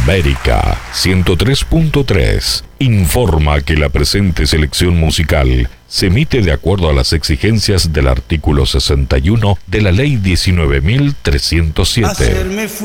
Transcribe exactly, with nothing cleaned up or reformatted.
América ciento tres punto tres informa que la presente selección musical se emite de acuerdo a las exigencias del artículo sesenta y uno de la Ley diecinueve mil trescientos siete.